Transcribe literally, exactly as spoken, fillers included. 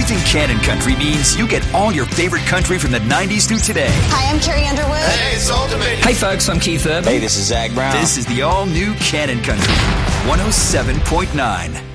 Choosing Canon Country means you get all your favorite country from the nineties through today. Hi, I'm Carrie Underwood. Hey, it's Ultimate. Hey, folks, I'm Keith Urban. Hey, this is Zach Brown. This is the all-new Canon Country, one oh seven point nine.